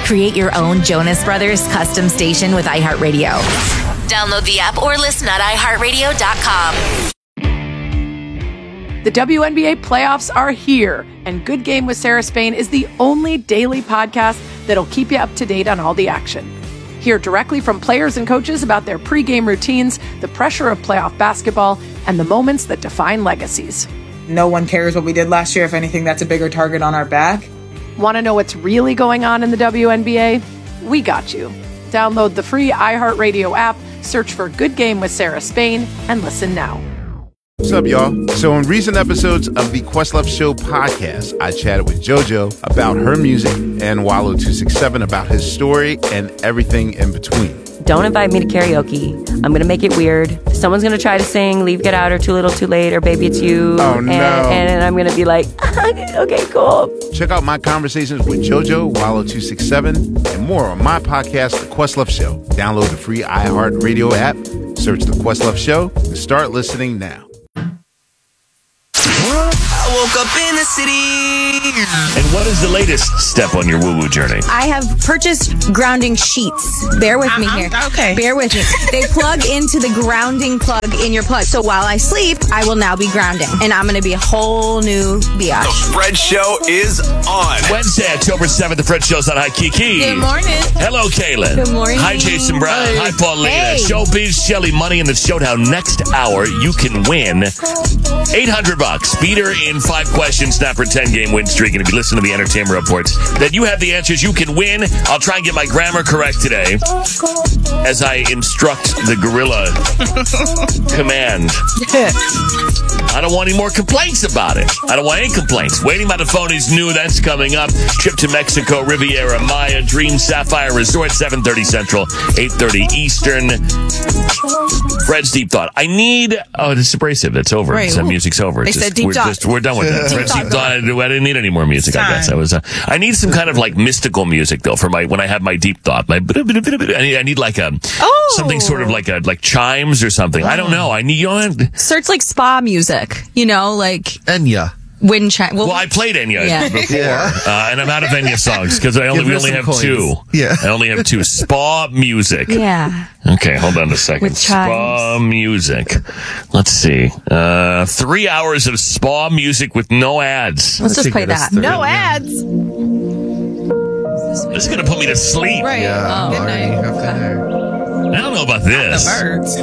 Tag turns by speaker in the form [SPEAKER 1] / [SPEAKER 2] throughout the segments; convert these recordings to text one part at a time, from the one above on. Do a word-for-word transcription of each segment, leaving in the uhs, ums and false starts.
[SPEAKER 1] Create your own Jonas Brothers custom station with iHeartRadio. Download the app or listen at i heart radio dot com.
[SPEAKER 2] The W N B A playoffs are here, and Good Game with Sarah Spain is the only daily podcast that'll keep you up to date on all the action. Hear directly from players and coaches about their pregame routines, the pressure of playoff basketball, and the moments that define legacies.
[SPEAKER 3] No one cares what we did last year. If anything, that's a bigger target on our back.
[SPEAKER 2] Want to know what's really going on in the W N B A? We got you. Download the free iHeartRadio app, search for Good Game with Sarah Spain, and listen now.
[SPEAKER 4] What's up, y'all? So in recent episodes of the Questlove Show podcast, I chatted with JoJo about her music and Wallow two six seven about his story and everything in between.
[SPEAKER 5] Don't invite me to karaoke. I'm going to make it weird. Someone's going to try to sing Leave, Get Out, or Too Little, Too Late, or Baby It's You.
[SPEAKER 4] Oh, no.
[SPEAKER 5] And, and I'm going to be like, okay, cool.
[SPEAKER 4] Check out my conversations with JoJo, Wallow two six seven, and more on my podcast, The Questlove Show. Download the free iHeartRadio app, search The Questlove Show, and start listening now.
[SPEAKER 6] I woke up in the city.
[SPEAKER 7] And what is the latest step on your woo-woo journey?
[SPEAKER 8] I have purchased grounding sheets. Bear with me here.
[SPEAKER 3] Okay.
[SPEAKER 8] Bear with me. They plug into the grounding plug in your plug. So while I sleep, I will now be grounding. And I'm going to be a whole new biatch.
[SPEAKER 6] The Fred Show is on.
[SPEAKER 7] Wednesday, October seventh, the Fred Show's on. Hi, Kiki.
[SPEAKER 8] Good morning.
[SPEAKER 7] Hello, Kaylin.
[SPEAKER 8] Good morning.
[SPEAKER 7] Hi, Jason Brown. Hi, Paulina.
[SPEAKER 8] Hey.
[SPEAKER 7] Showbiz, Shelly, Money in the Showdown. Next hour, you can win eight hundred bucks. Beat her in five questions, snap her ten-game win streak. And if you listen to the entertainment reports, that you have the answers, you can win. I'll try and get my grammar correct today as I instruct the gorilla command. I don't want any more complaints about it. I don't want any complaints. Waiting by the phone is new. That's coming up. Trip to Mexico, Riviera Maya, Dream Sapphire Resort, seven thirty Central, eight thirty Eastern. Fred's Deep Thought. I need... Oh, it's abrasive. It's over.
[SPEAKER 8] Right.
[SPEAKER 7] The music's over.
[SPEAKER 8] They
[SPEAKER 7] It's
[SPEAKER 8] said
[SPEAKER 7] just,
[SPEAKER 8] Deep
[SPEAKER 7] we're,
[SPEAKER 8] Thought.
[SPEAKER 7] just, we're done with that.
[SPEAKER 8] Deep
[SPEAKER 7] Fred's
[SPEAKER 8] Thought,
[SPEAKER 7] Deep Thought. I didn't need any more music, I guess. I was. Uh, I need some kind of like mystical music, though, for my when I have my Deep Thought. My, I need, I need like a...
[SPEAKER 8] Oh.
[SPEAKER 7] Something sort of like a like chimes or something. I don't know. I need... You know,
[SPEAKER 8] Search like spa music, you know, like
[SPEAKER 9] Enya.
[SPEAKER 8] wind chime.
[SPEAKER 7] Well, I played Enya
[SPEAKER 8] Yeah.
[SPEAKER 7] before,
[SPEAKER 9] Yeah.
[SPEAKER 7] uh, and I'm out of Enya songs because I only
[SPEAKER 9] Give
[SPEAKER 7] we
[SPEAKER 9] her
[SPEAKER 7] only
[SPEAKER 9] some
[SPEAKER 7] have
[SPEAKER 9] coins.
[SPEAKER 7] two.
[SPEAKER 9] Yeah.
[SPEAKER 7] I only have two. Spa music.
[SPEAKER 8] Yeah.
[SPEAKER 7] Okay, hold on a second.
[SPEAKER 8] With chimes.
[SPEAKER 7] Spa music. Let's see. Uh, three hours of spa music with no ads.
[SPEAKER 8] Let's just
[SPEAKER 9] should
[SPEAKER 8] play
[SPEAKER 9] get us
[SPEAKER 8] that.
[SPEAKER 9] through.
[SPEAKER 8] No ads.
[SPEAKER 7] This is gonna put me to sleep.
[SPEAKER 8] Right.
[SPEAKER 9] Yeah.
[SPEAKER 8] Oh, good
[SPEAKER 9] already
[SPEAKER 8] night.
[SPEAKER 9] up there.
[SPEAKER 7] I don't know about this.
[SPEAKER 3] Birds.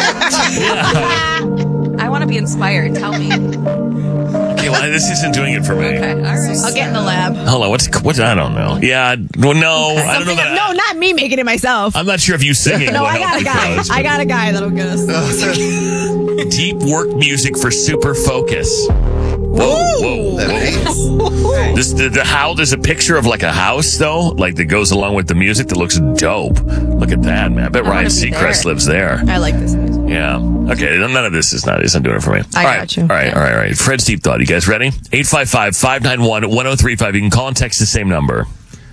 [SPEAKER 8] I want to be inspired. Tell me.
[SPEAKER 7] Okay, well, this isn't doing it for me.
[SPEAKER 8] Okay. All right. I'll get in the lab.
[SPEAKER 7] Hold on. What's what? I don't know. Yeah. Well, no. I don't know that.
[SPEAKER 10] No, not me making it myself.
[SPEAKER 7] I'm not sure if you singing.
[SPEAKER 10] No,
[SPEAKER 7] will
[SPEAKER 10] I got
[SPEAKER 7] help
[SPEAKER 10] a
[SPEAKER 7] you
[SPEAKER 10] guy.
[SPEAKER 7] guys,
[SPEAKER 10] I
[SPEAKER 7] but-
[SPEAKER 10] got a guy that'll get us.
[SPEAKER 7] Deep work music for super focus. Whoa, whoa, whoa. This, the, the how, there's a picture of like a house, though, like that goes along with the music that looks dope. Look at that, man. I bet
[SPEAKER 8] I
[SPEAKER 7] Ryan
[SPEAKER 8] wanna be
[SPEAKER 7] Seacrest
[SPEAKER 8] there.
[SPEAKER 7] lives there.
[SPEAKER 10] I like this music.
[SPEAKER 7] Yeah. Okay, none of this is not, isn't doing it for me.
[SPEAKER 8] I
[SPEAKER 7] all right.
[SPEAKER 8] got you.
[SPEAKER 7] All right, all right, all right. Fred's Deep Thought. You guys ready? eight five five, five nine one, one oh three five. You can call and text the same number.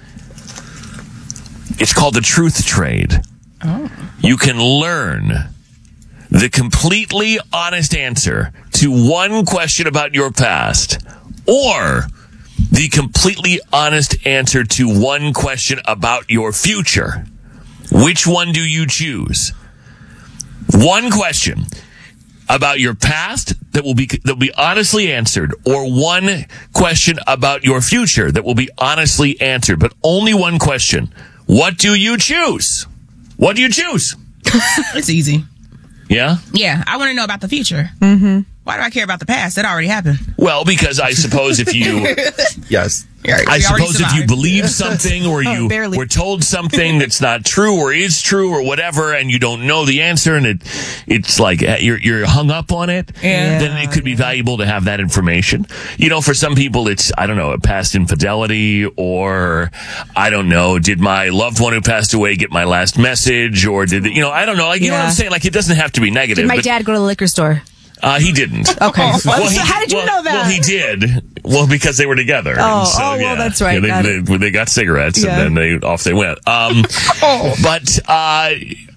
[SPEAKER 7] It's called the Truth Trade. Oh. You can learn the completely honest answer to one question about your past, or the completely honest answer to one question about your future. Which one do you choose? One question about your past that will be that will be honestly answered, or one question about your future that will be honestly answered, but only one question. What do you choose? What do you choose?
[SPEAKER 3] It's easy.
[SPEAKER 7] Yeah?
[SPEAKER 3] Yeah, I want to know about the future. Mm-hmm. Why do I care about the past? That already happened.
[SPEAKER 7] Well, because I suppose if you...
[SPEAKER 9] Yes.
[SPEAKER 7] I
[SPEAKER 3] We already
[SPEAKER 7] suppose if you
[SPEAKER 3] survived.
[SPEAKER 7] believe something, or you
[SPEAKER 10] barely.
[SPEAKER 7] were told something that's not true or is true or whatever, and you don't know the answer, and it it's like uh, you're you're hung up on it,
[SPEAKER 3] Yeah.
[SPEAKER 7] then it could be valuable to have that information. You know, for some people, it's, I don't know, a past infidelity, or I don't know, did my loved one who passed away get my last message, or did it, you know, I don't know, like, you know what I'm
[SPEAKER 10] Yeah.
[SPEAKER 7] saying? Like, it doesn't have to be negative.
[SPEAKER 10] Did my
[SPEAKER 7] but,
[SPEAKER 10] dad go to the liquor store?
[SPEAKER 7] Uh, he didn't.
[SPEAKER 10] Okay.
[SPEAKER 7] Well,
[SPEAKER 10] So how did you
[SPEAKER 7] well,
[SPEAKER 10] know that?
[SPEAKER 7] Well, he did. Well, because they were together.
[SPEAKER 10] Oh,
[SPEAKER 7] And so,
[SPEAKER 10] oh, well,
[SPEAKER 7] yeah.
[SPEAKER 10] that's right.
[SPEAKER 7] Yeah,
[SPEAKER 10] Got
[SPEAKER 7] they,
[SPEAKER 10] it.
[SPEAKER 7] they, they got cigarettes,
[SPEAKER 10] Yeah.
[SPEAKER 7] and then they off they went. Um,
[SPEAKER 10] Oh.
[SPEAKER 7] But uh,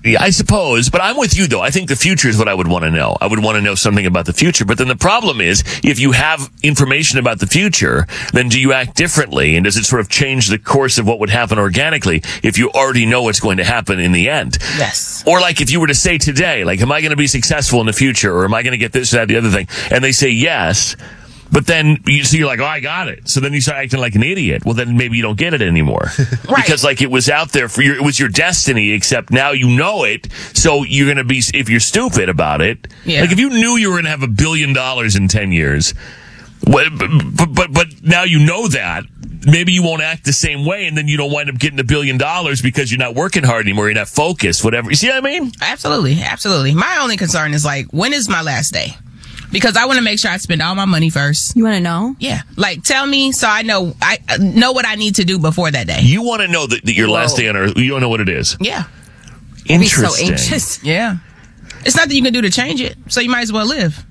[SPEAKER 7] Yeah, I suppose, but I'm with you though. I think the future is what I would want to know. I would want to know something about the future. But then the problem is, if you have information about the future, then do you act differently? And does it sort of change the course of what would happen organically if you already know what's going to happen in the end?
[SPEAKER 3] Yes.
[SPEAKER 7] Or like if you were to say today, like, am I going to be successful in the future? Or am I going to get this, that, the other thing? And they say yes. But then you so you're like, oh, I got it. So then you start acting like an idiot. Well, then maybe you don't get it anymore. Right. Because like it was out there for your, it was your destiny, except now you know it. So you're going to be, if you're stupid about it,
[SPEAKER 3] yeah.
[SPEAKER 7] like if you knew you were going to have a billion dollars in ten years, but, but, but, but now you know that, maybe you won't act the same way, and then you don't wind up getting a billion dollars because you're not working hard anymore. You're not focused, whatever. You see what I mean?
[SPEAKER 3] Absolutely. Absolutely. My only concern is like, when is my last day? Because I want to make sure I spend all my money first.
[SPEAKER 8] You want to know?
[SPEAKER 3] Yeah. Like, tell me so I know I know what I need to do before that day.
[SPEAKER 7] You want to know that, that your Whoa. last day on Earth, you don't know what it is.
[SPEAKER 3] Yeah.
[SPEAKER 7] Interesting.
[SPEAKER 8] I'd be so anxious.
[SPEAKER 3] Yeah. It's nothing you can do to change it, so you might as well live.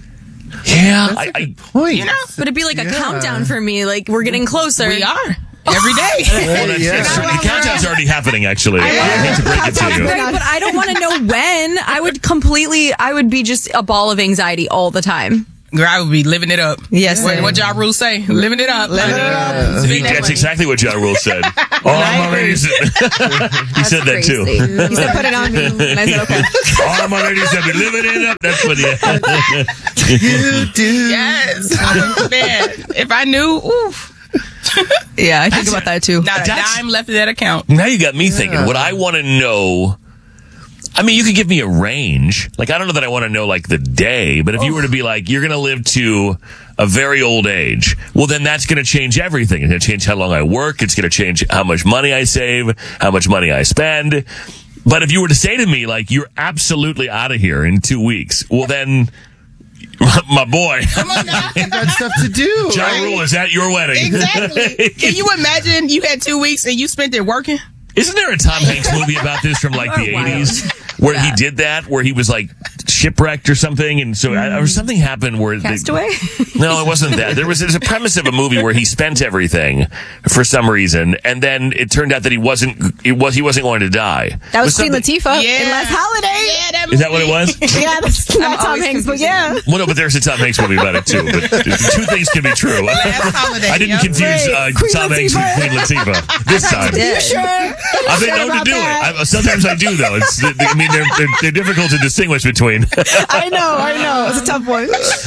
[SPEAKER 7] Yeah.
[SPEAKER 4] That's
[SPEAKER 7] I,
[SPEAKER 4] a good
[SPEAKER 7] I,
[SPEAKER 4] point.
[SPEAKER 3] You know?
[SPEAKER 8] But it'd be like a
[SPEAKER 4] Yeah.
[SPEAKER 8] countdown for me. Like, we're getting closer.
[SPEAKER 3] We are. Every day.
[SPEAKER 7] well, that's,
[SPEAKER 4] Yeah.
[SPEAKER 7] that's, the countdown's already happening, actually. I, I hate to break it to you.
[SPEAKER 8] Right, but I don't want to know when. I would completely, I would be just a ball of anxiety all the time.
[SPEAKER 3] Girl, I would be living it up.
[SPEAKER 8] Yes.
[SPEAKER 3] What, what Ja Rule say? Living it up. Living it up.
[SPEAKER 7] He, that's exactly what Ja Rule said. Oh, my ladies. He said that too.
[SPEAKER 8] He said, put it on me. And I said, okay.
[SPEAKER 7] Oh, my ladies said, be living it up. That's what he
[SPEAKER 4] You do.
[SPEAKER 3] Yes. Man, if I knew, oof.
[SPEAKER 10] Yeah, I think about that too.
[SPEAKER 3] Not a
[SPEAKER 7] That's-
[SPEAKER 3] dime left in that account.
[SPEAKER 7] Now you got me thinking. What I want to know. I mean, you could give me a range. Like, I don't know that I want to know, like, the day, but if you were to be like, you're going to live to a very old age, well, then that's going to change everything. It's going to change how long I work. It's going to change how much money I save, how much money I spend. But if you were to say to me, like, you're absolutely out of here in two weeks, well, then, my boy.
[SPEAKER 3] Come on now.
[SPEAKER 4] You got stuff to do.
[SPEAKER 7] Ja
[SPEAKER 4] right?
[SPEAKER 7] Rule is at your wedding.
[SPEAKER 3] Exactly. Can you imagine you had two weeks and you spent it working?
[SPEAKER 7] Isn't there a Tom Hanks movie about this from like the eighties where he did that, where he was like shipwrecked or something, and so mm. or something happened where
[SPEAKER 8] Castaway?
[SPEAKER 7] The, no, it wasn't that. There was there's a premise of a movie where he spent everything for some reason, and then it turned out that he wasn't it was he wasn't going to die.
[SPEAKER 8] That was, was Queen Latifah
[SPEAKER 3] yeah.
[SPEAKER 8] in Last Holiday.
[SPEAKER 3] Yeah, that movie.
[SPEAKER 7] Is that what it was?
[SPEAKER 8] Yeah, that's not Tom Hanks, but yeah.
[SPEAKER 7] Well, no, but there's a Tom Hanks movie about it too. But two things can be true.
[SPEAKER 3] Last Holiday,
[SPEAKER 7] I didn't
[SPEAKER 3] yep.
[SPEAKER 7] confuse uh, Tom Hanks with Queen Latifah this time.
[SPEAKER 8] You
[SPEAKER 3] sure?
[SPEAKER 7] I've been known to do that? it. I, sometimes I do though. It's I mean they're, they're they're difficult to distinguish between.
[SPEAKER 10] I know, I know. It's a tough one.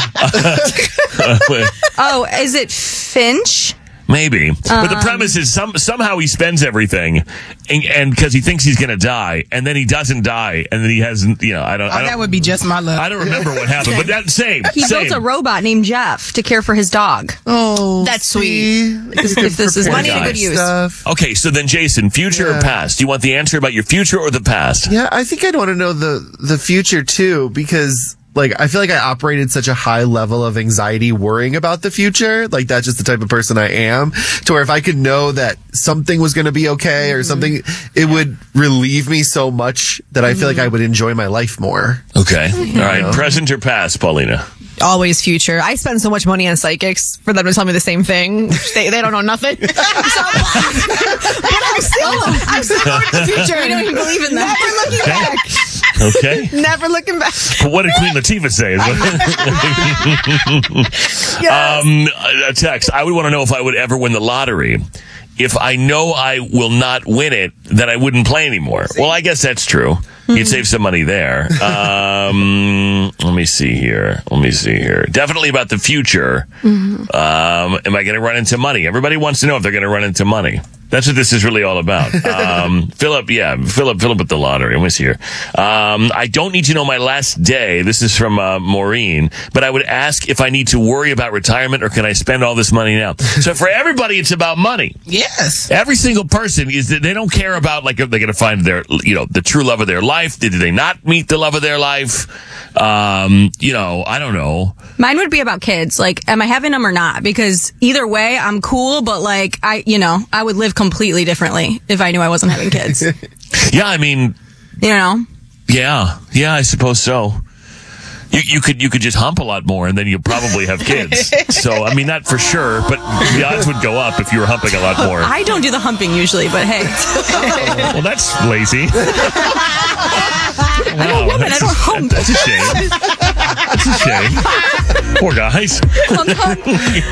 [SPEAKER 8] Oh, is it Finch?
[SPEAKER 7] Maybe,
[SPEAKER 8] um,
[SPEAKER 7] but the premise is some somehow he spends everything, and because he thinks he's going to die, and then he doesn't die, and then he hasn't. You know, I don't.
[SPEAKER 3] Oh,
[SPEAKER 7] I don't
[SPEAKER 3] that would be just my luck.
[SPEAKER 7] I don't remember what happened, but that same.
[SPEAKER 8] He
[SPEAKER 7] same.
[SPEAKER 8] built a robot named Jeff to care for his dog.
[SPEAKER 4] Oh,
[SPEAKER 8] That's
[SPEAKER 4] see?
[SPEAKER 8] sweet. If, if this is money to good use.
[SPEAKER 4] Stuff.
[SPEAKER 7] Okay, so then Jason, future
[SPEAKER 4] Yeah.
[SPEAKER 7] or past? Do you want the answer about your future or the past?
[SPEAKER 9] Yeah, I think I'd want to know the the future too, because like I feel like I operated such a high level of anxiety worrying about the future. Like that's just the type of person I am. To where if I could know that something was going to be okay or something, it would relieve me so much that I feel like I would enjoy my life more.
[SPEAKER 7] Okay, all right. Present or past, Paulina?
[SPEAKER 10] Always future. I spend so much money on psychics for them to tell me the same thing. They they don't know nothing. So, but I'm still I'm still going to the future.
[SPEAKER 8] I don't even believe in that.
[SPEAKER 10] Never looking back.
[SPEAKER 7] Okay.
[SPEAKER 10] Never looking back.
[SPEAKER 7] But what did Queen Latifah say?
[SPEAKER 10] Yes.
[SPEAKER 7] um, a text. I would want to know if I would ever win the lottery. If I know I will not win it, then I wouldn't play anymore. Well, I guess that's true. You'd save some money there. Um, let me see here. Let me see here. Definitely about the future. Um, am I going to run into money? Everybody wants to know if they're going to run into money. That's what this is really all about. Um, Philip, yeah, Philip, Philip with the lottery. Let me see here. Um, I don't need to know my last day. This is from uh, Maureen. But I would ask if I need to worry about retirement or can I spend all this money now? So for everybody, it's about money.
[SPEAKER 3] Yes.
[SPEAKER 7] Every single person is that they don't care about like if they're going to find their, you know, the true love of their life. Did they not meet the love of their life? Um, you know, I don't know.
[SPEAKER 8] Mine would be about kids. Like, am I having them or not? Because either way, I'm cool, but like, I, you know, I would live completely differently if I knew I wasn't having kids.
[SPEAKER 7] Yeah, I mean,
[SPEAKER 8] You know?
[SPEAKER 7] yeah, yeah, I suppose so. You, you could you could just hump a lot more, and then you'll probably have kids. So, I mean, not for sure, but the odds would go up if you were humping a lot more.
[SPEAKER 8] I don't do the humping usually, but hey.
[SPEAKER 7] Well, that's lazy.
[SPEAKER 10] I'm a woman. I don't hump.
[SPEAKER 7] That's a shame. That's a shame. Poor guys.